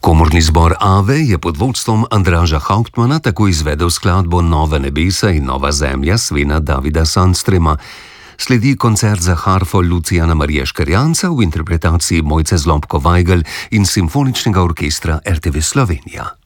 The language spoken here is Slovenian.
Komorni zbor Ave je pod vodstvom Andraža Hauptmana tako izvedel skladbo Nova nebesa in Nova zemlja Svena Davida Sandstrema. Sledi koncert za harfo Lucijana Marija Škerjanca v interpretaciji Mojce Zlobko-Vajgl in Simfoničnega orkestra RTV Slovenija.